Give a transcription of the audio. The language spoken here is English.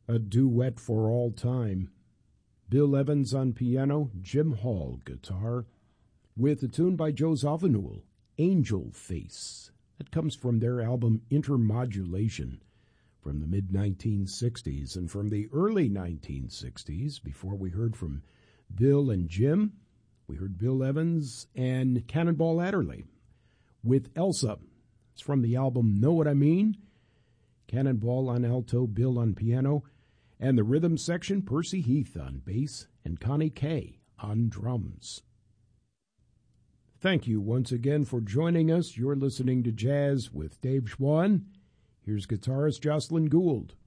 A duet for all time. Bill Evans on piano, Jim Hall guitar, with a tune by Joe Zawinul, Angel Face. That comes from their album Intermodulation from the mid-1960s. And from the early 1960s, before we heard from Bill and Jim, we heard Bill Evans and Cannonball Adderley with Elsa. It's from the album Know What I Mean. Cannonball on alto, Bill on piano, and the rhythm section, Percy Heath on bass and Connie Kay on drums. Thank you once again for joining us. You're listening to Jazz with Dave Schwann. Here's guitarist Jocelyn Gould.